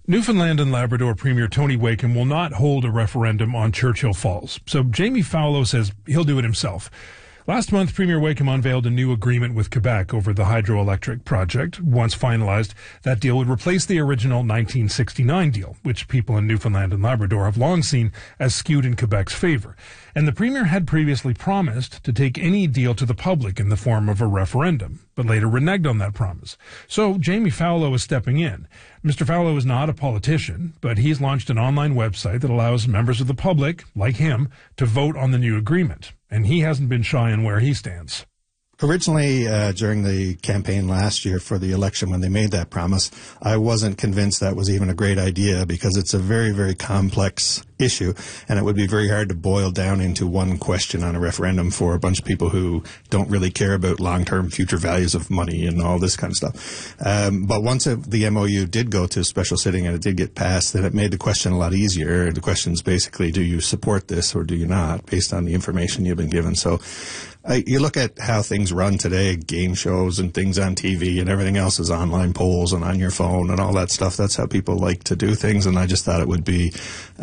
Newfoundland and Labrador Premier Tony Wakeham will not hold a referendum on Churchill Falls, so Jamie Fowler says he'll do it himself. Last month, Premier Wakeham unveiled a new agreement with Quebec over the hydroelectric project. Once finalized, that deal would replace the original 1969 deal, which people in Newfoundland and Labrador have long seen as skewed in Quebec's favor. And the Premier had previously promised to take any deal to the public in the form of a referendum, but later reneged on that promise. So Jamie Fowler is stepping in. Mr. Fowler is not a politician, but he's launched an online website that allows members of the public, like him, to vote on the new agreement. And he hasn't been shy on where he stands. Originally, during the campaign last year for the election, when they made that promise, I wasn't convinced that was even a great idea because it's a very, very complex issue, and it would be very hard to boil down into one question on a referendum for a bunch of people who don't really care about long-term future values of money and all this kind of stuff. But once the MOU did go to special sitting and it did get passed, then it made the question a lot easier. The question is basically, do you support this or do you not, based on the information you've been given? So you look at how things run today, game shows and things on TV and everything else is online polls and on your phone and all that stuff. That's how people like to do things, and I just thought it would be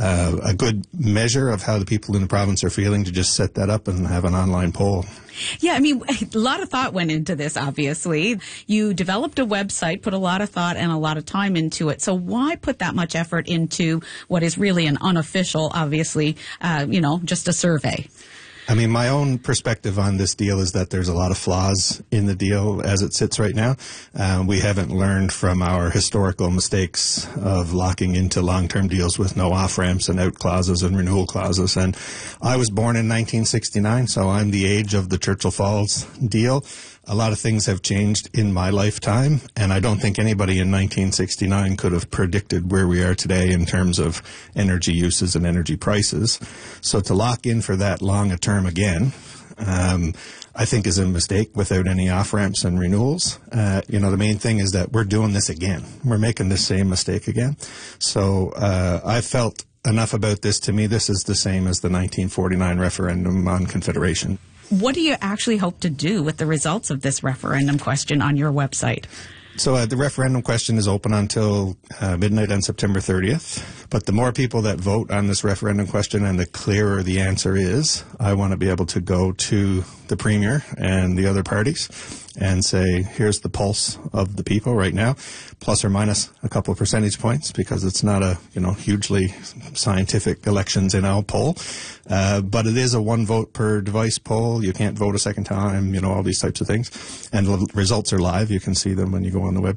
a good measure of how the people in the province are feeling to just set that up and have an online poll. Yeah, I mean, a lot of thought went into this, obviously. You developed a website, put a lot of thought and a lot of time into it. So why put that much effort into what is really an unofficial, obviously, just a survey? I mean, my own perspective on this deal is that there's a lot of flaws in the deal as it sits right now. We haven't learned from our historical mistakes of locking into long-term deals with no off-ramps and out clauses and renewal clauses. And I was born in 1969, so I'm the age of the Churchill Falls deal. A lot of things have changed in my lifetime, and I don't think anybody in 1969 could have predicted where we are today in terms of energy uses and energy prices. So to lock in for that long a term again, I think is a mistake without any off-ramps and renewals. The main thing is that we're doing this again. We're making the same mistake again. So I felt enough about this. To me, this is the same as the 1949 referendum on Confederation. What do you actually hope to do with the results of this referendum question on your website? So the referendum question is open until midnight on September 30th. But the more people that vote on this referendum question and the clearer the answer is, I want to be able to go to the Premier and the other parties and say, here's the pulse of the people right now, plus or minus a couple of percentage points, because it's not a hugely scientific elections in our poll. But it is a one vote per device poll. You can't vote a second time, all these types of things. And the results are live. You can see them when you go on the website.